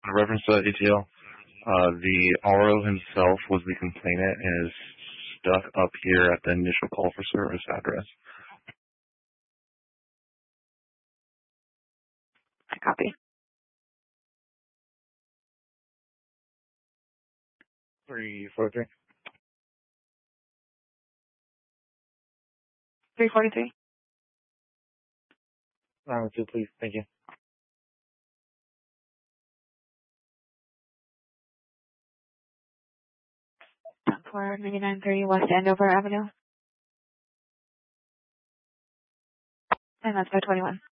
In reference to that ATL, the RO himself was the complainant and is stuck up here at the initial call for service address. I copy. 343. 343. Round 2, please. Thank you. For 9930 West Andover Avenue. And that's by 21.